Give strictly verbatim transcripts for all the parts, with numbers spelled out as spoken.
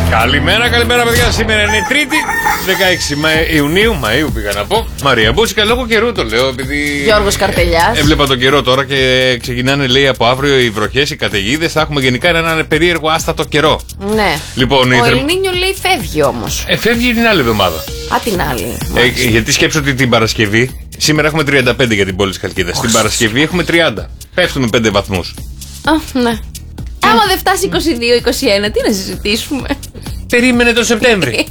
Καλημέρα, καλημέρα παιδιά. Σήμερα είναι Τρίτη, δεκαέξι Ιουνίου, Μαΐου πήγα να πω. Μαρία Μπούτσικα, λόγω καιρού το λέω. Επειδή Γιώργος Καρτελιάς. Έβλεπα τον καιρό τώρα και ξεκινάνε, λέει, από αύριο οι βροχές, οι καταιγίδες. Θα έχουμε γενικά έναν περίεργο άστατο καιρό. Ναι. Λοιπόν, ο θερμ... Ελνίνιο λέει φεύγει όμως. Ε, φεύγει την άλλη εβδομάδα. Α, την άλλη. Ε, γιατί σκέψω ότι την Παρασκευή. Σήμερα έχουμε τριάντα πέντε για την πόλη της Χαλκίδας. Την Παρασκευή έχουμε τριάντα. Πέφτουμε πέντε βαθμούς. Α, ναι. Άμα δεν φτάσει είκοσι δύο είκοσι ένα, τι να συζητήσουμε. Περίμενε τον Σεπτέμβρη.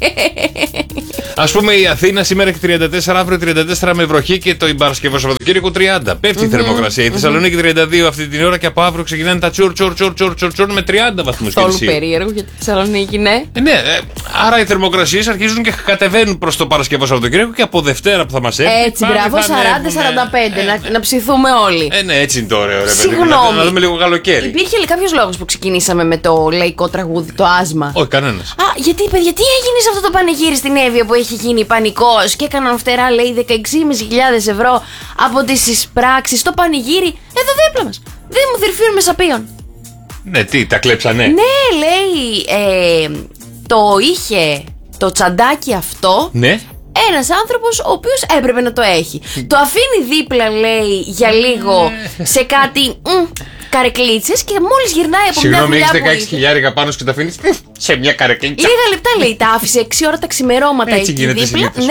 Ας πούμε η Αθήνα σήμερα έχει τριάντα τέσσερα, αύριο τριάντα τέσσερα με βροχή και το Παρασκευό Σαββατοκύριακο τριάντα. Πέφτει η θερμοκρασία. Η Θεσσαλονίκη τριάντα δύο αυτή την ώρα και από αύριο ξεκινάνε τα τσουρ τσουρ τσουρ τσουρ τσουρ τσουρ με τριάντα βαθμούς Κελσίου. Καθόλου περίεργο για τη Θεσσαλονίκη, ναι. Ε, ναι, ε, άρα οι θερμοκρασίες αρχίζουν και κατεβαίνουν προς το Παρασκευό Σαββατοκύριακο και από Δευτέρα που θα μας έρθει. Έτσι, μπράβο, σαράντα σαράντα πέντε. Ε, να, να ψηθούμε όλοι. Ε, ναι, έτσι είναι το ωραίο, ρε παιδί. Συγγνώμη. Να δούμε λίγο καλοκαίρι. Υπήρχε κάποιο λόγο που ξεκινήσαμε με το λαϊκό τραγούδι, το άσμα. Όχι, κανένας. Α, γιατί, παιδιά, τι έγινε σε αυτό το πανηγύρι στην Εύβοια που έχει γίνει πανικός και έκαναν φτερά, λέει, δεκαέξι χιλιάδες πεντακόσια ευρώ από τις εισπράξεις στο πανηγύρι εδώ δίπλα μας. Δήμου Θηρφείων Μεσαπίων. Ναι, τι, τα κλέψανε. Ναι, λέει, ε, το είχε το τσαντάκι αυτό. Ναι. Ένας άνθρωπος ο οποίος έπρεπε να το έχει. Το αφήνει δίπλα, λέει, για λίγο σε κάτι μ, καρεκλίτσες και μόλις γυρνάει από Συγγνώμη, μια δουλειά έχεις που δεκαέξι είχε. χιλιάρικα πάνω σου και τα αφήνεις σε μια καρεκλίτσα. Λίγα λεπτά, λέει, τα άφησε έξι ώρα τα ξημερώματα Έτσι εκεί γίνεται δίπλα. συνήθως. Ναι.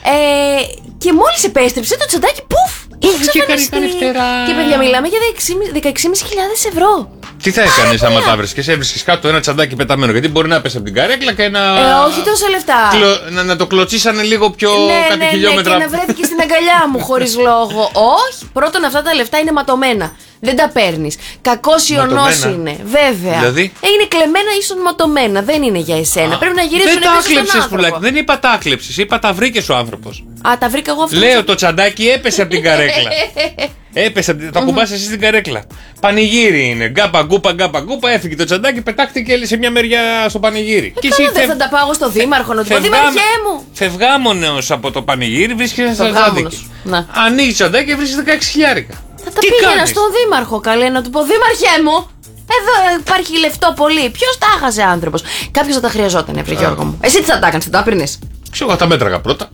Ε, και μόλις επέστρεψε το τσαντάκι, πουφ! Είχε και κάνει- εξαφανιστεί. κάνει φτερά. Και παιδιά, μιλάμε για δεκαέξι χιλιάδες πεντακόσια ευρώ. Τι θα έκανες Πάρα άμα πολλά. τα βρίσκες, έβρισκες κάτω ένα τσαντάκι πεταμένο? Γιατί μπορεί να πέσει από την καρέκλα και να. Ε, όχι τόσα λεφτά. Κλω- να, να το κλωτσίσανε λίγο πιο Ναι, κάτι ναι, ναι, χιλιόμετρα. και να βρέθηκε στην αγκαλιά μου χωρίς λόγο. Όχι, πρώτον αυτά τα λεφτά είναι ματωμένα. Δεν τα παίρνεις. Κακός ιονός Ματωμένα. είναι, βέβαια. Δηλαδή? Ε, είναι κλεμμένα ίσον ματωμένα. Δεν είναι για εσένα. Πρέπει να γυρίσουν Δεν τα πίσω στον άκλεψες, άνθρωπο. πουλάκι. Δεν είπα τα άκλεψες, είπα τα βρήκες ο άνθρωπος. Α, τα βρήκα εγώ αυτό. Λέω το τσαντάκι έπεσε από την καρέκλα. Έπεσε, από την- το ακουμπάς εσύ στην καρέκλα. Πανηγύρι είναι. Γκάπα γκούπα, γκάπα γκούπα. Έφυγε το τσαντάκι, πετάχτηκε σε μια μεριά στο πανηγύρι. Ε, καλά, δεν θα τα πάω στο δήμαρχο να του πω, δήμαρχέ μου. Φευγάμονος από το πανηγύρι, βρίσκεσαι ένα Φευγάμονος, τσαντάκι. ναι. Ανοίγει το τσαντάκι και βρίσκει δεκαέξι χιλιάρικα. Θα τα Τι πήγαινα κάνεις? στον δήμαρχο, καλέ, να του πω, δήμαρχέ μου. Εδώ υπάρχει λεφτό πολύ. Ποιο τα έχασε άνθρωπο. Κάποιο θα τα χρειαζόταν, βρε Γιώργο μου. Εσύ τι θα τα έκανε, θα τα έπαιρνε. Ξέρω, εγώ τα μέτραγα πρώτα.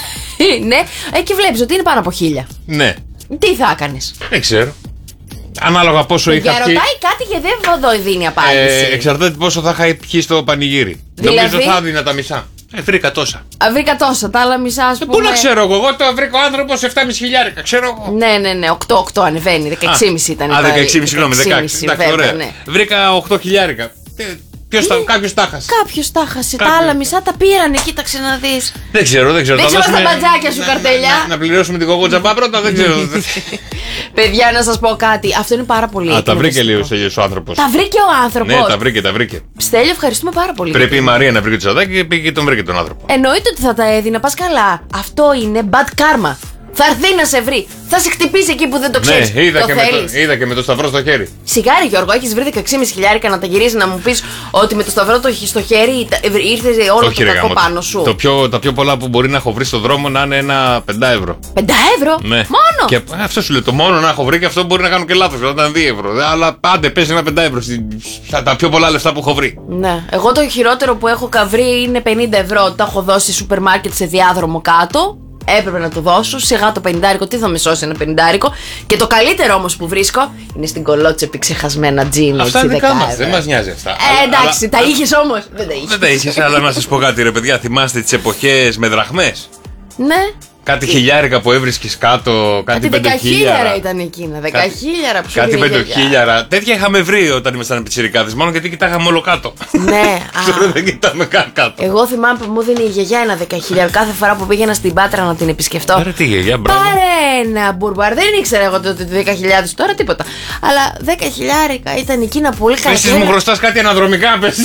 Ναι, εκεί βλέπει ότι είναι πάνω από χίλια. Ναι, Τι θα έκανε. δεν ξέρω. Ανάλογα πόσο είχα Για πιει. ρωτάει κάτι και δεν δω δίνει απάντηση. Ε, εξαρτάται πόσο θα είχα πιει στο πανηγύρι. Δηλαδή? Νομίζω θα έδινα τα μισά. Ε, βρήκα τόσα. Α, βρήκα τόσα, τα άλλα μισά, α πούμε. Πού να ξέρω εγώ, εγώ το βρήκα ο άνθρωπο επτά χιλιάρικα, ξέρω εγώ. Ναι, ναι, ναι, οκτώ οκτώ ανεβαίνει. δεκαέξι κόμμα πέντε ήταν. Α, τα- δεκαέξι, συγγνώμη, δεκαέξι. δεκαέξι, Εντάξει, ωραία. ναι. Βρήκα οκτώ χιλιάρικα. Ποιο τα, κάποιο τα χάσει. Κάποιο τα χάσε. Τα Κάποιος. άλλα μισά τα πήρανε, κοίταξε να δει. Δεν ξέρω, δεν ξέρω. Δεν Θα ξέρω στα δώσουμε- μπατζάκια σου, να- Καρτελιά. Να, να πληρώσουμε την κοκότζαμπά πρώτα, δεν ξέρω. Παιδιά, να σα πω κάτι. Αυτό είναι πάρα πολύ. Α, τα βρήκε εκνευριστικό. λίγο ο άνθρωπο. Τα βρήκε ο άνθρωπο. Ναι, τα βρήκε, τα βρήκε. Στέλιο, ευχαριστούμε πάρα πολύ. Πρέπει η Μαρία να βρει το τσαντάκι και πήγε και τον βρήκε τον άνθρωπο. Εννοείται ότι θα τα έδινα, πα καλά. Αυτό είναι bad karma. Θα έρθει να σε βρει. Θα σε χτυπήσει εκεί που δεν το ξέρει. Ναι, είδα το και, με θέλεις. το, είδα και με το σταυρό στο χέρι. Σιγάρι, Γιώργο, έχει βρει δεκαέξι κόμμα πέντε χιλιάρικα να τα γυρίσει να μου πει ότι με το σταυρό το, στο χέρι τα- ήρθε όλο Όχι, το ρε κακό γάμο, πάνω σου. Το πιο, τα πιο πολλά που μπορεί να έχω βρει στον δρόμο να είναι ένα πέντε ευρώ. πέντε ευρώ Ναι. μόνο. Και αυτό σου λέω, το μόνο να έχω βρει και αυτό μπορεί να κάνω και λάθος, να ήταν δύο ευρώ. Αλλά πάντε πέσει ένα πέντε ευρώ. Στα τα πιο πολλά λεφτά που έχω βρει. Ναι. Εγώ το χειρότερο που έχω καβρεί είναι πενήντα ευρώ. Τα έχω δώσει σούπερ μάρκετ σε διάδρομο κάτω. Έπρεπε να το δώσω. Σιγά το πενηντάρικο, τι θα με σώσει ένα πενηντάρικο. Και το καλύτερο όμως που βρίσκω είναι στην κολότσεπη ξεχασμένα τζιν. Αυτά είναι δικά μας, δεν μας νοιάζει αυτά. Ε, Αλλά- εντάξει, αλλά- τα είχες όμως. Δεν τα είχες. Δεν τα είχε, αλλά να σα πω κάτι, ρε παιδιά. Θυμάστε τις εποχές με δραχμές. Ναι. Κάτι χιλιάρικα που έβρισκε κάτω, κάτι Κάτι πεντοχίλιαρα. δεκαχίλιαρα ήταν εκείνα. Δεκαχίλιαρα που σου Κάτι δίνει η γιαγιά. πεντοχίλιαρα. Τέτοια είχαμε βρει όταν ήμασταν πιτσιρικάδες. Μόνο γιατί κοιτάγαμε όλο κάτω. Ναι, Τώρα α. δεν κοιτάμε καν κάτω. Εγώ θυμάμαι που μου δίνει η γιαγιά ένα δεκαχίλιαρο κάθε φορά που πήγαινα στην Πάτρα να την επισκεφτώ. Άρα τι γιαγιά, μπράβο. Πάρε ένα μπουρμπάρ. Δεν ήξερα εγώ τότε ότι δέκα χιλιάδες τώρα τίποτα. Αλλά δέκα χιλιάρικα ήταν εκείνα πολύ Εσείς μου καρκέρα. χρωστάς κάτι αναδρομικά, πες.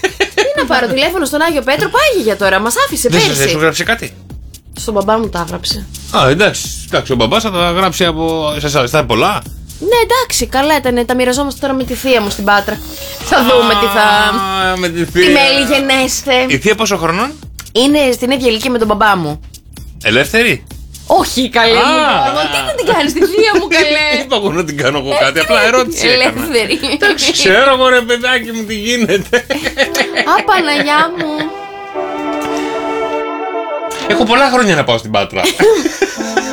Τι να πάρω τηλέφωνο στον Άγιο Πέτρο, πάει για τώρα. Μας άφησε Δεν σας δεν σου πέρσι. γράψει κάτι. Στον μπαμπά μου τα έγραψε. Α, εντάξει, εντάξει, ο μπαμπάς θα τα γράψει από εσάς, está πολλά. Ναι, εντάξει, καλά ήταν. Τα μοιραζόμαστε τώρα με τη θεία μου στην Πάτρα. Θα δούμε τι θα. Α, με τη Τι θεία. μέλη γενέστε. Η θεία πόσο χρονών? Είναι στην ίδια ηλικία με τον μπαμπά μου. Ελεύθερη. Όχι, καλέ μου. Α. Γιώργο, τι να την κάνει στη θεία μου, καλέ. Είπα εγώ να την κάνω εγώ κάτι, απλά ερώτηση έκανα. Ελεύθερη. Εντάξει, ξέρω εγώ ρε παιδάκι μου τι γίνεται. Α, Παναγιά μου. Έχω πολλά χρόνια να πάω στην Πάτρα.